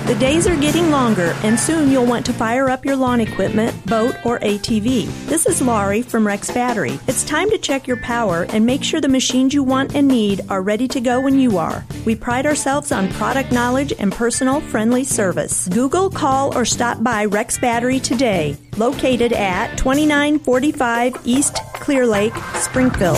The days are getting longer, and soon you'll want to fire up your lawn equipment, boat, or ATV. This is Laurie from Rex Battery. It's time to check your power and make sure the machines you want and need are ready to go when you are. We pride ourselves on product knowledge and personal, friendly service. Google, call, or stop by Rex Battery today. Located at 2945 East Clear Lake, Springfield.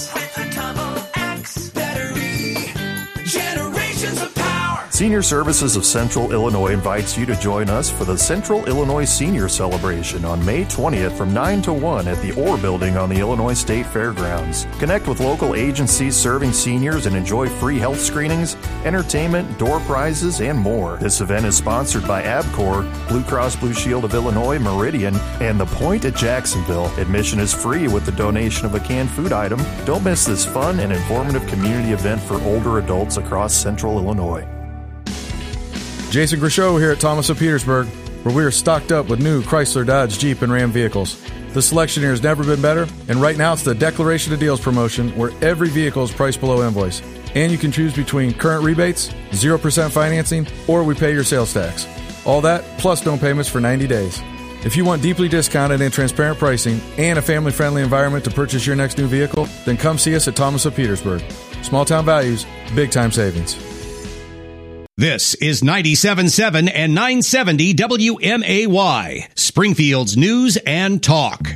Senior Services of Central Illinois invites you to join us for the Central Illinois Senior Celebration on May 20th from 9 to 1 at the Orr Building on the Illinois State Fairgrounds. Connect with local agencies serving seniors and enjoy free health screenings, entertainment, door prizes, and more. This event is sponsored by ABCOR, Blue Cross Blue Shield of Illinois, Meridian, and The Point at Jacksonville. Admission is free with the donation of a canned food item. Don't miss this fun and informative community event for older adults across Central Illinois. Jason Grishow here at Thomas of Petersburg, where we are stocked up with new Chrysler, Dodge, Jeep, and Ram vehicles. The selection here has never been better, and right now it's the Declaration of Deals promotion where every vehicle is priced below invoice. And you can choose between current rebates, 0% financing, or we pay your sales tax. All that, plus no payments for 90 days. If you want deeply discounted and transparent pricing and a family-friendly environment to purchase your next new vehicle, then come see us at Thomas of Petersburg. Small town values, big time savings. This is 97.7 and 970 WMAY, Springfield's News and Talk.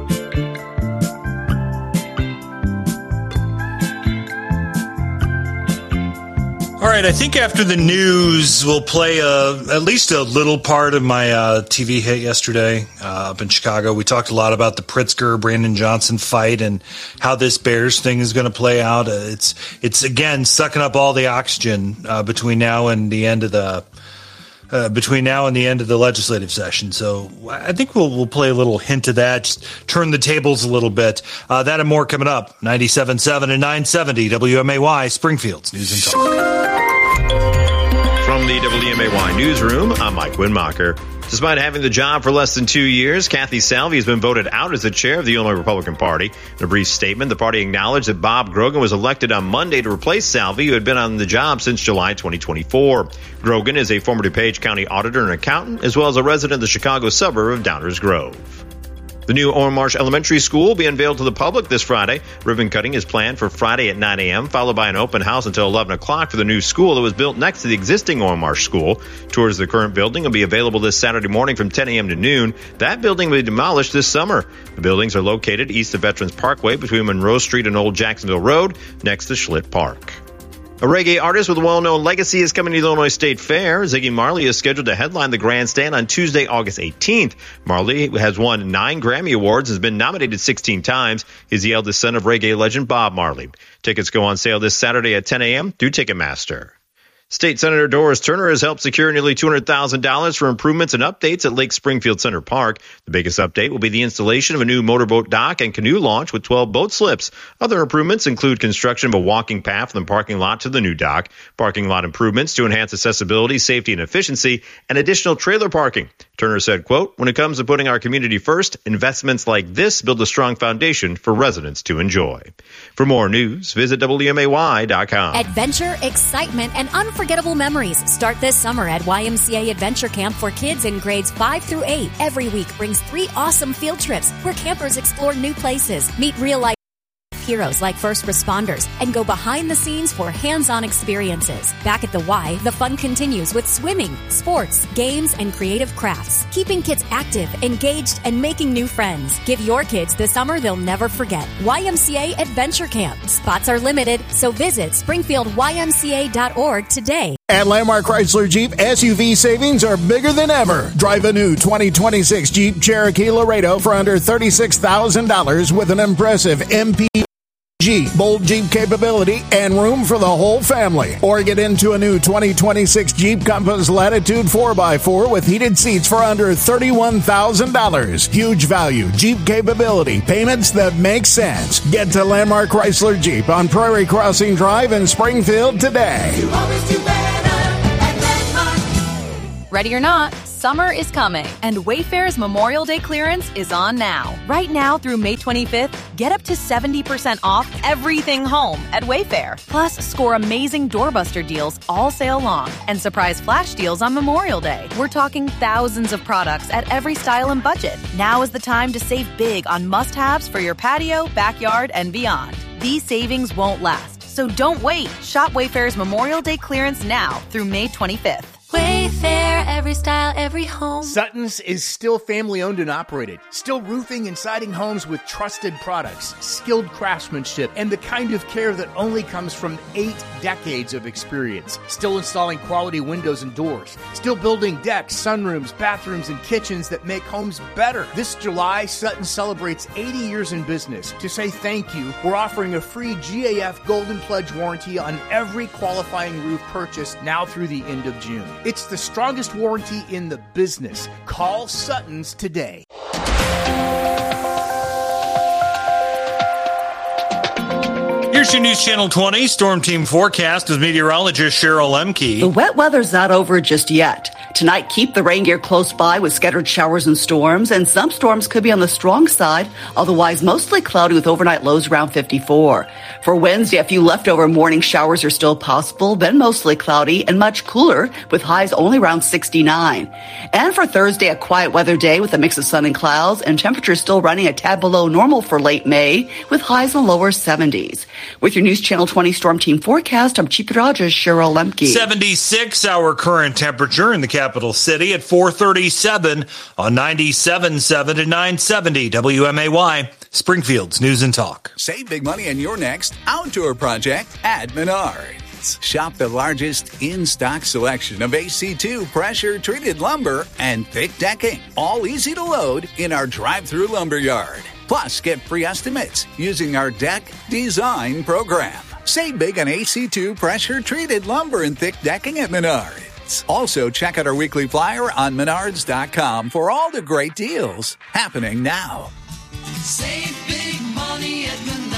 All right, I think after the news, we'll play at least a little part of my TV hit yesterday up in Chicago. We talked a lot about the Pritzker-Brandon Johnson fight and how this Bears thing is going to play out. It's again sucking up all the oxygen between now and the end of the legislative session. So I think we'll play a little hint of that, just turn the tables a little bit. That and more coming up. 97.7 and 970 WMAY, Springfield's News and Talk. From the WMAY newsroom, I'm Mike Winmacher. Despite having the job for less than 2 years, Kathy Salvi has been voted out as the chair of the Illinois Republican Party. In a brief statement, the party acknowledged that Bob Grogan was elected on Monday to replace Salvi, who had been on the job since July 2024. Grogan is a former DuPage County auditor and accountant, as well as a resident of the Chicago suburb of Downers Grove. The new Orr Marsh Elementary School will be unveiled to the public this Friday. Ribbon cutting is planned for Friday at 9 a.m., followed by an open house until 11 o'clock for the new school that was built next to the existing Orr Marsh School. Tours of the current building will be available this Saturday morning from 10 a.m. to noon. That building will be demolished this summer. The buildings are located east of Veterans Parkway between Monroe Street and Old Jacksonville Road, next to Schlitt Park. A reggae artist with a well-known legacy is coming to the Illinois State Fair. Ziggy Marley is scheduled to headline the grandstand on Tuesday, August 18th. Marley has won 9 Grammy Awards and has been nominated 16 times. He's the eldest son of reggae legend Bob Marley. Tickets go on sale this Saturday at 10 a.m. through Ticketmaster. State Senator Doris Turner has helped secure nearly $200,000 for improvements and updates at Lake Springfield Center Park. The biggest update will be the installation of a new motorboat dock and canoe launch with 12 boat slips. Other improvements include construction of a walking path from the parking lot to the new dock, parking lot improvements to enhance accessibility, safety, and efficiency, and additional trailer parking. Turner said, quote, "When it comes to putting our community first, investments like this build a strong foundation for residents to enjoy." For more news, visit WMAY.com. Adventure, excitement, and unforgettable memories start this summer at YMCA Adventure Camp for kids in grades 5 through 8. Every week brings 3 awesome field trips where campers explore new places, meet real-life heroes like first responders, and go behind the scenes for hands-on experiences. Back at the Y, the fun continues with swimming, sports, games, and creative crafts, keeping kids active, engaged, and making new friends. Give your kids the summer they'll never forget. YMCA Adventure Camp. Spots are limited, so visit springfieldymca.org today. At Landmark Chrysler Jeep, SUV savings are bigger than ever. Drive a new 2026 Jeep Cherokee Laredo for under $36,000 with an impressive MPG, bold Jeep capability, and room for the whole family. Or get into a new 2026 Jeep Compass Latitude 4x4 with heated seats for under $31,000. Huge value, Jeep capability, payments that make sense. Get to Landmark Chrysler Jeep on Prairie Crossing Drive in Springfield today. You always do better at Landmark. Ready or not, Summer is coming, and Wayfair's Memorial Day clearance is on now. Right now through May 25th, get up to 70% off everything home at Wayfair. Plus, score amazing doorbuster deals all sale long and surprise flash deals on Memorial Day. We're talking thousands of products at every style and budget. Now is the time to save big on must-haves for your patio, backyard, and beyond. These savings won't last, so don't wait. Shop Wayfair's Memorial Day clearance now through May 25th. Wayfair, every style, every home. Sutton's is still family-owned and operated. Still roofing and siding homes with trusted products, skilled craftsmanship, and the kind of care that only comes from 8 decades of experience. Still installing quality windows and doors. Still building decks, sunrooms, bathrooms, and kitchens that make homes better. This July, Sutton celebrates 80 years in business. To say thank you, we're offering a free GAF Golden Pledge warranty on every qualifying roof purchase now through the end of June. It's the strongest warranty in the business. Call Sutton's today. Here's your News Channel 20 Storm Team forecast with meteorologist Cheryl Lemke. The wet weather's not over just yet. Tonight, keep the rain gear close by with scattered showers and storms, and some storms could be on the strong side, otherwise mostly cloudy with overnight lows around 54. For Wednesday, a few leftover morning showers are still possible, then mostly cloudy and much cooler with highs only around 69. And for Thursday, a quiet weather day with a mix of sun and clouds, and temperatures still running a tad below normal for late May with highs in the lower 70s. With your News Channel 20 Storm Team forecast, I'm Chief Meteorologist Cheryl Lemke. 76 our current temperature in the capital city at 437 on 97.7 and 970 WMAY, Springfield's News and Talk. Save big money on your next outdoor project at Menards. Shop the largest in-stock selection of AC2 pressure-treated lumber and thick decking, all easy to load in our drive-through lumber yard. Plus, get free estimates using our deck design program. Save big on AC2 pressure-treated lumber and thick decking at Menards. Also, check out our weekly flyer on Menards.com for all the great deals happening now. Save big money at Menards.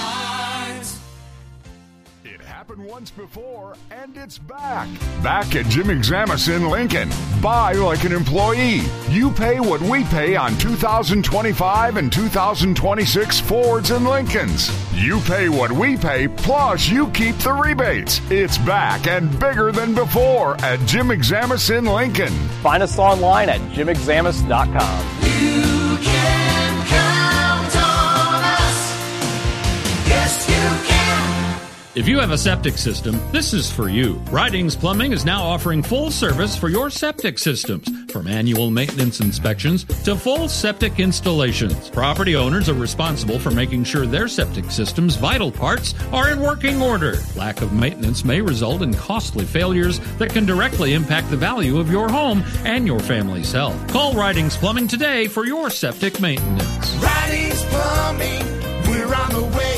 It happened once before, and it's back. Back at Jim Examus in Lincoln. Buy like an employee. You pay what we pay on 2025 and 2026 Fords and Lincolns. You pay what we pay, plus you keep the rebates. It's back and bigger than before at Jim Examus in Lincoln. Find us online at jimexamus.com. You can count on us. Yes, you can. If you have a septic system, this is for you. Ridings Plumbing is now offering full service for your septic systems, from annual maintenance inspections to full septic installations. Property owners are responsible for making sure their septic system's vital parts are in working order. Lack of maintenance may result in costly failures that can directly impact the value of your home and your family's health. Call Ridings Plumbing today for your septic maintenance. Ridings Plumbing, we're on the way.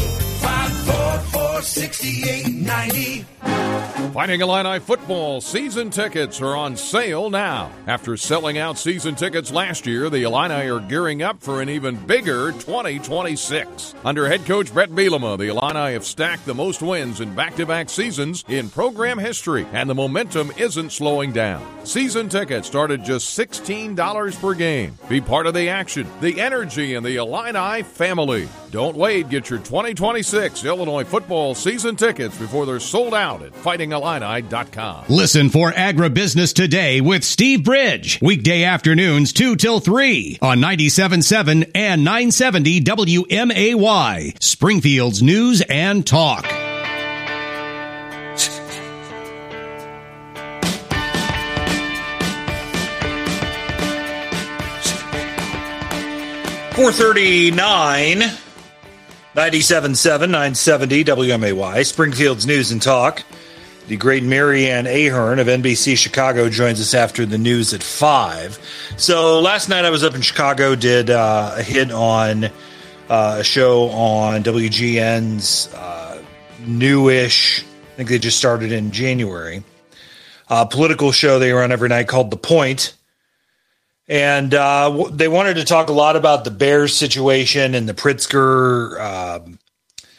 544-6890. Fighting Illini football season tickets are on sale now. After selling out season tickets last year, the Illini are gearing up for an even bigger 2026. Under head coach Brett Bielema, the Illini have stacked the most wins in back-to-back seasons in program history, and the momentum isn't slowing down. Season tickets start at just $16 per game. Be part of the action, the energy, and the Illini family. Don't wait. Get your 2026 Illinois football season tickets before they're sold out at fightingillini.com. Listen for Agribusiness Today with Steve Bridge. Weekday afternoons 2 till 3 on 97.7 and 970 WMAY. Springfield's News and Talk. $439. 97.7, 970 WMAY, Springfield's News and Talk. The great Marianne Ahern of NBC Chicago joins us after the news at 5. So last night I was up in Chicago, did a hit on a show on WGN's newish, I think they just started in January, political show they run every night called The Point. And they wanted to talk a lot about the Bears situation and the Pritzker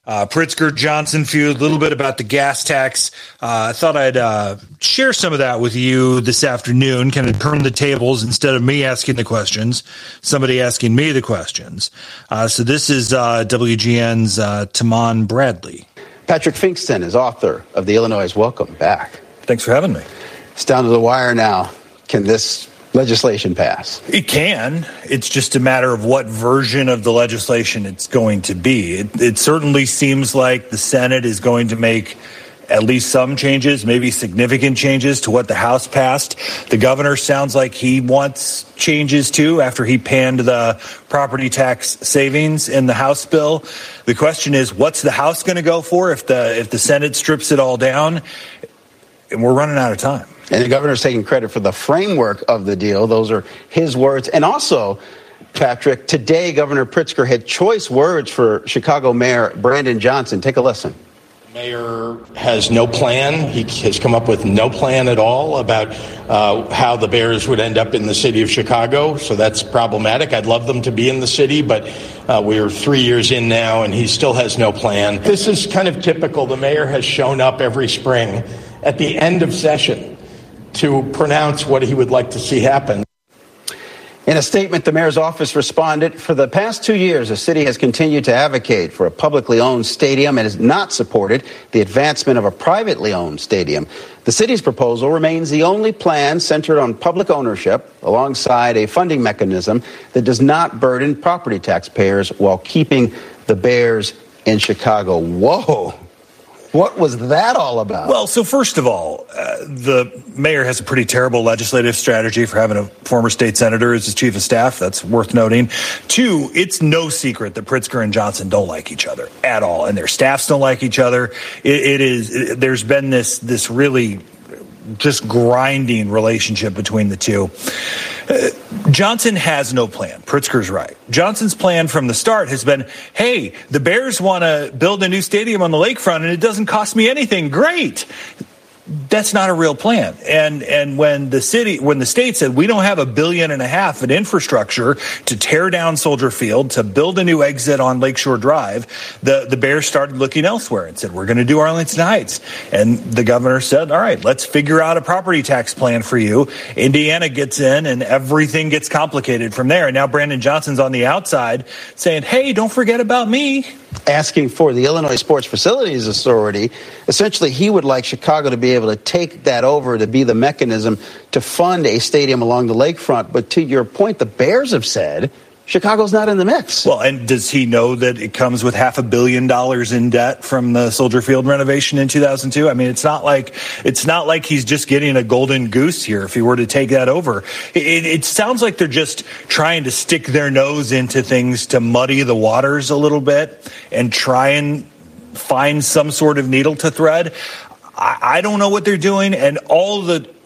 Pritzker-Johnson feud, a little bit about the gas tax. I thought I'd share some of that with you this afternoon, kind of turn the tables instead of me asking the questions, somebody asking me the questions. So this is WGN's Taman Bradley. Patrick Finkston is author of the Illinois. Welcome back. Thanks for having me. It's down to the wire now. Can this legislation pass? It can. It's just a matter of what version of the legislation it's going to be. It certainly seems like the Senate is going to make at least some changes, maybe significant changes to what the House passed. The governor sounds like he wants changes too after he panned the property tax savings in the House bill. The question is, what's the House going to go for if the Senate strips it all down? And we're running out of time. And the governor's taking credit for the framework of the deal. Those are his words. And also, Patrick, today Governor Pritzker had choice words for Chicago Mayor Brandon Johnson. Take a listen. The mayor has no plan. He has come up with no plan at all about how the Bears would end up in the city of Chicago. So that's problematic. I'd love them to be in the city, but we're 3 years in now and he still has no plan. This is kind of typical. The mayor has shown up every spring at the end of session to pronounce what he would like to see happen. In a statement, the mayor's office responded, for the past 2 years, the city has continued to advocate for a publicly owned stadium and has not supported the advancement of a privately owned stadium. The city's proposal remains the only plan centered on public ownership alongside a funding mechanism that does not burden property taxpayers while keeping the Bears in Chicago. Whoa. What was that all about? Well, so first of all, the mayor has a pretty terrible legislative strategy for having a former state senator as his chief of staff. That's worth noting. Two, it's no secret that Pritzker and Johnson don't like each other at all, and their staffs don't like each other. There's been this really just grinding relationship between the two. Johnson has no plan. Pritzker's right. Johnson's plan from the start has been, hey, the Bears want to build a new stadium on the lakefront and it doesn't cost me anything. Great. That's not a real plan. And when the state said we don't have $1.5 billion in infrastructure to tear down Soldier Field, to build a new exit on Lakeshore Drive, the Bears started looking elsewhere and said, we're going to do Arlington Heights. And the governor said, all right, let's figure out a property tax plan for you. Indiana gets in and everything gets complicated from there. And now Brandon Johnson's on the outside saying, hey, don't forget about me. Asking for the Illinois Sports Facilities Authority. Essentially, he would like Chicago to be able to take that over to be the mechanism to fund a stadium along the lakefront. But to your point, the Bears have said Chicago's not in the mix. Well, and does he know that it comes with $500 million in debt from the Soldier Field renovation in 2002? I mean, it's not like he's just getting a golden goose here if he were to take that over. It sounds like they're just trying to stick their nose into things to muddy the waters a little bit and try and find some sort of needle to thread. I don't know what they're doing, and all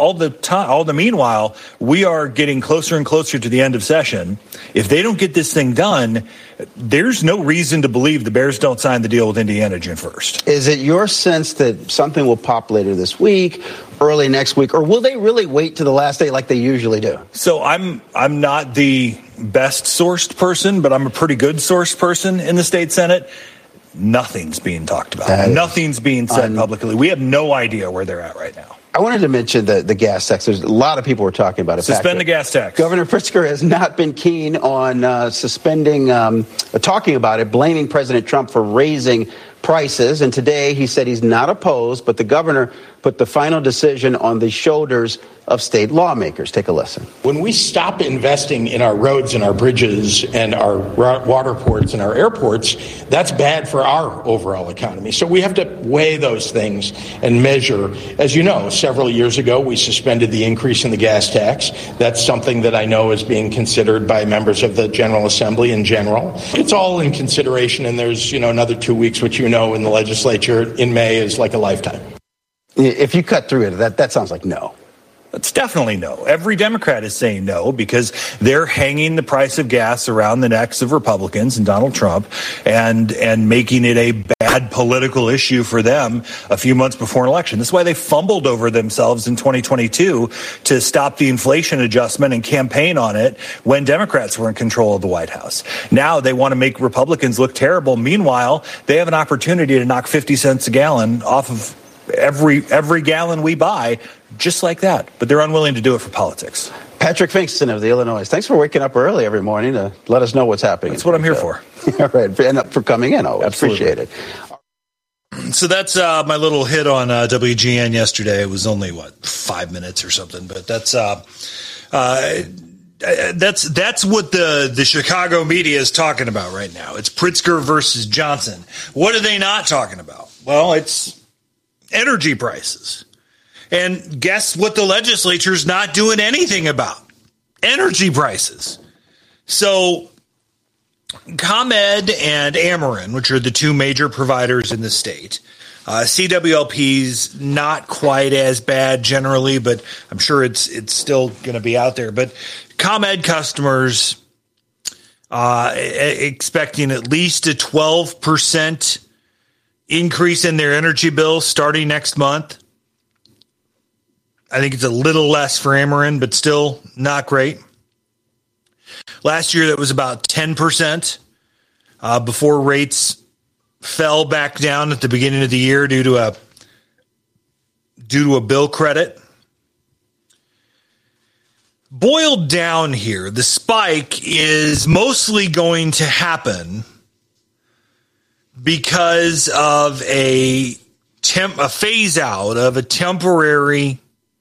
the meanwhile, we are getting closer and closer to the end of session. If they don't get this thing done, there's no reason to believe the Bears don't sign the deal with Indiana June 1st. Is it your sense that something will pop later this week, early next week, or will they really wait to the last day like they usually do? So I'm not the best sourced person, but I'm a pretty good sourced person in the state Senate. Nothing's being talked about. Nothing's being said publicly. We have no idea where they're at right now. I wanted to mention the gas tax. There's a lot of people were talking about it. Suspend the gas tax. Governor Pritzker has not been keen on talking about it, blaming President Trump for raising prices. And today he said he's not opposed, but the governor put the final decision on the shoulders of state lawmakers. Take a listen. When we stop investing in our roads and our bridges and our water ports and our airports, that's bad for our overall economy. So we have to weigh those things and measure. As you know, several years ago, we suspended the increase in the gas tax. That's something that I know is being considered by members of the General Assembly in general. It's all in consideration, and there's, another 2 weeks, which in the legislature in May is like a lifetime. If you cut through it, that sounds like no. It's definitely no. Every Democrat is saying no because they're hanging the price of gas around the necks of Republicans and Donald Trump and making it a bad political issue for them a few months before an election. That's why they fumbled over themselves in 2022 to stop the inflation adjustment and campaign on it when Democrats were in control of the White House. Now they want to make Republicans look terrible. Meanwhile, they have an opportunity to knock 50 cents a gallon off of every gallon we buy, just like that. But they're unwilling to do it for politics. Patrick Finkston of the Illinois. Thanks for waking up early every morning to let us know what's happening. That's what I'm here for. All right, and for coming in. Always appreciate it. So that's my little hit on WGN yesterday. It was only 5 minutes or something, but that's what the Chicago media is talking about right now. It's Pritzker versus Johnson. What are they not talking about? Well, it's energy prices. And guess what the legislature's not doing anything about? Energy prices. So ComEd and Ameren, which are the two major providers in the state, CWLP's not quite as bad generally, but I'm sure it's still going to be out there. But ComEd customers expecting at least a 12% increase in their energy bill starting next month. I think it's a little less for Ameren, but still not great. Last year, that was about 10% before rates fell back down at the beginning of the year due to a bill credit. Boiled down here, the spike is mostly going to happen because of a phase out of a temporary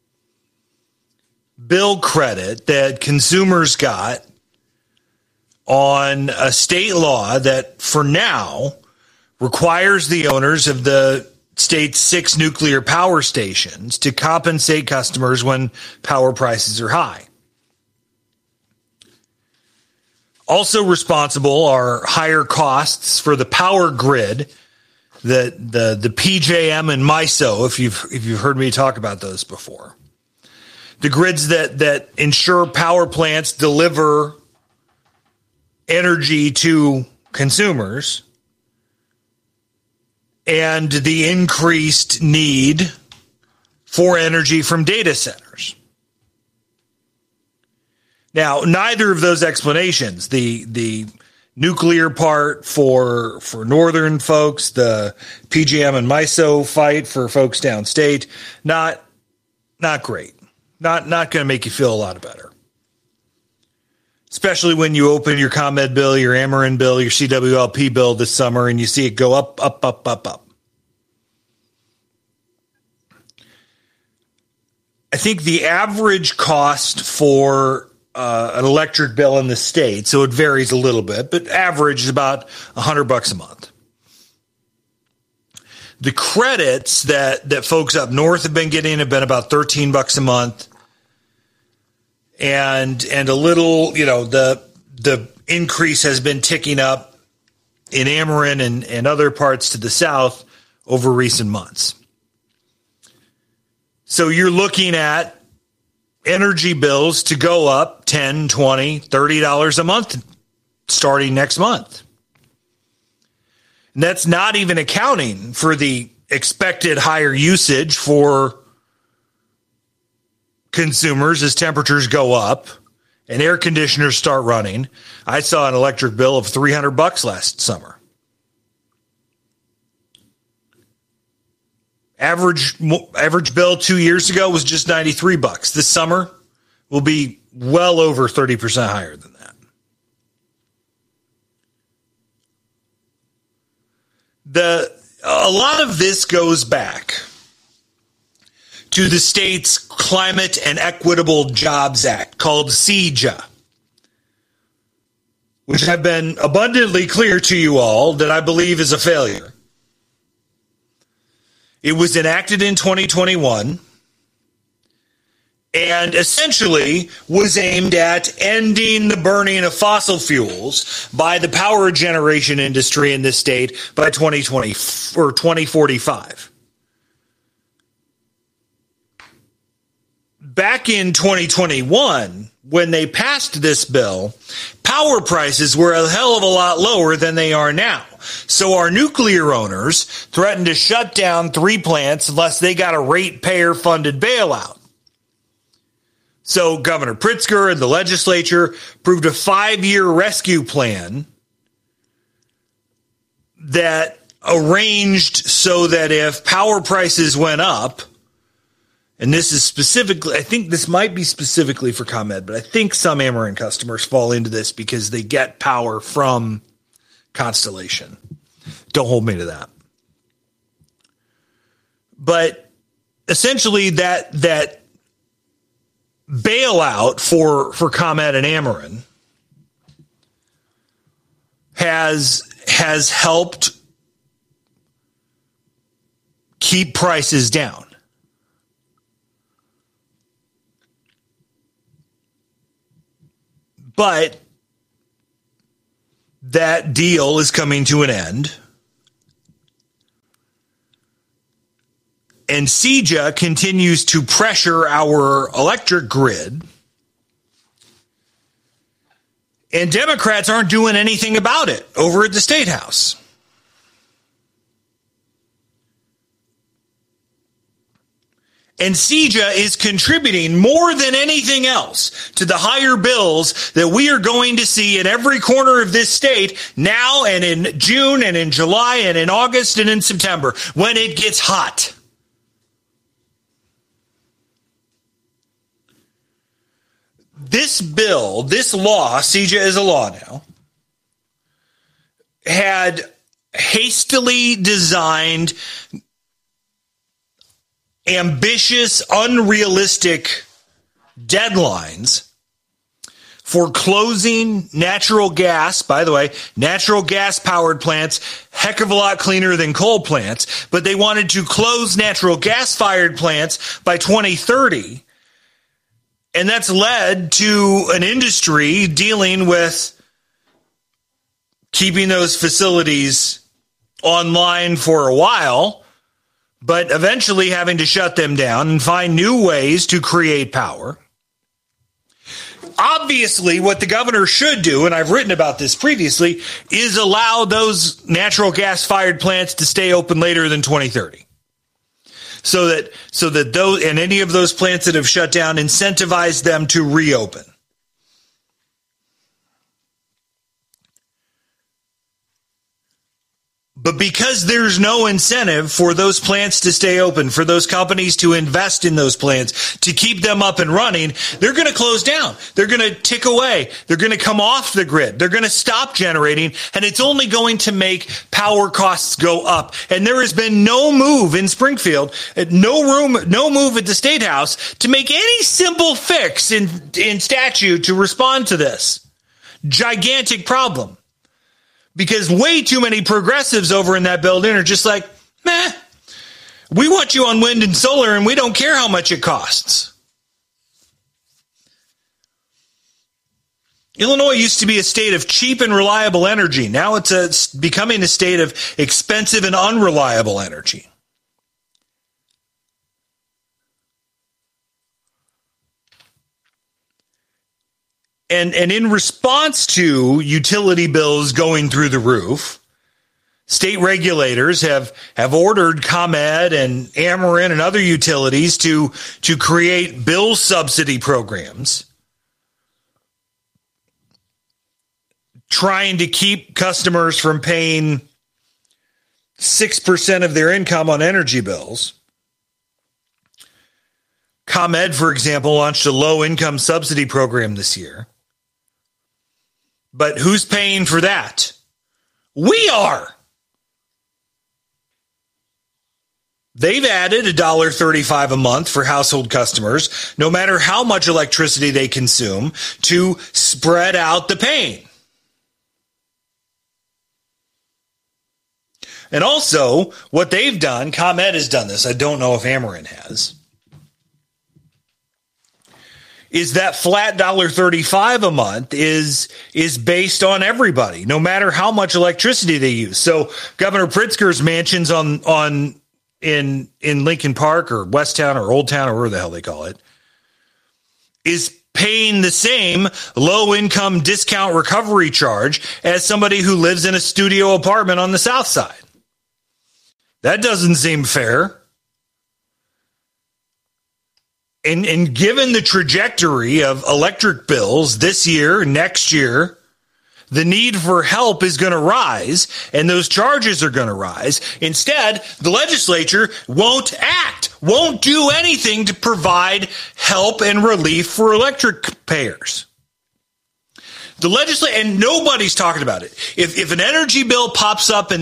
bill credit that consumers got on a state law that for now requires the owners of the state's 6 nuclear power stations to compensate customers when power prices are high. Also responsible are higher costs for the power grid, the PJM and MISO, if you've heard me talk about those before. The grids that ensure power plants deliver energy to consumers, and the increased need for energy from data centers. Now, neither of those explanations, the nuclear part for northern folks, the PJM and MISO fight for folks downstate, not great. Not going to make you feel a lot better. Especially when you open your ComEd bill, your Ameren bill, your CWLP bill this summer, and you see it go up, up, up, up, up. I think the average cost for an electric bill in the state, so it varies a little bit, but average is about $100 a month. The credits that folks up north have been getting have been about $13 a month. And a little, the increase has been ticking up in Ameren and other parts to the south over recent months. So you're looking at energy bills to go up $10, $20, $30 a month starting next month. And that's not even accounting for the expected higher usage for consumers as temperatures go up and air conditioners start running. I saw an electric bill of $300 last summer. Average bill 2 years ago was just $93. This summer will be well over 30% higher than that. A lot of this goes back to the state's Climate and Equitable Jobs Act, called CEJA, which I've been abundantly clear to you all that I believe is a failure. It was enacted in 2021 and essentially was aimed at ending the burning of fossil fuels by the power generation industry in this state by 2020 or 2045. back in 2021, when they passed this bill, power prices were a hell of a lot lower than they are now. So our nuclear owners threatened to shut down 3 plants unless they got a ratepayer-funded bailout. So Governor Pritzker and the legislature approved a 5-year rescue plan that arranged so that if power prices went up, and this is specifically, I think this might be specifically for ComEd, but I think some Ameren customers fall into this because they get power from Constellation. Don't hold me to that. But essentially that bailout for ComEd and Ameren has helped keep prices down. But that deal is coming to an end. And CEJA continues to pressure our electric grid. And Democrats aren't doing anything about it over at the State House. And CEJA is contributing more than anything else to the higher bills that we are going to see in every corner of this state now and in June and in July and in August and in September when it gets hot. This bill, this law, CEJA is a law now, had hastily designed ambitious, unrealistic deadlines for closing natural gas. By the way, natural gas powered plants, heck of a lot cleaner than coal plants, but they wanted to close natural gas fired plants by 2030. And that's led to an industry dealing with keeping those facilities online for a while, but eventually having to shut them down and find new ways to create power. Obviously, what the governor should do, and I've written about this previously, is allow those natural gas-fired plants to stay open later than 2030. So that those and any of those plants that have shut down, incentivize them to reopen. But because there's no incentive for those plants to stay open, for those companies to invest in those plants, to keep them up and running, they're going to close down. They're going to tick away. They're going to come off the grid. They're going to stop generating, and it's only going to make power costs go up. And there has been no move in Springfield, no move at the State House to make any simple fix in statute to respond to this gigantic problem. Because way too many progressives over in that building are just like, meh, we want you on wind and solar and we don't care how much it costs. Illinois used to be a state of cheap and reliable energy. Now it's becoming a state of expensive and unreliable energy. And in response to utility bills going through the roof, state regulators have ordered ComEd and Ameren and other utilities to create bill subsidy programs, trying to keep customers from paying 6% of their income on energy bills. ComEd, for example, launched a low-income subsidy program this year. But who's paying for that? We are. They've added $1.35 a month for household customers, no matter how much electricity they consume, to spread out the pain. And also, what they've done, ComEd has done this, I don't know if Ameren has, is that flat $1.35 a month is based on everybody, no matter how much electricity they use. So Governor Pritzker's mansions in Lincoln Park or West Town or Old Town or whatever the hell they call it is paying the same low-income discount recovery charge as somebody who lives in a studio apartment on the south side. That doesn't seem fair. And given the trajectory of electric bills this year, next year, the need for help is going to rise, and those charges are going to rise. Instead, the legislature won't act, won't do anything to provide help and relief for electric payers. The legislature, and nobody's talking about it. If an energy bill pops up in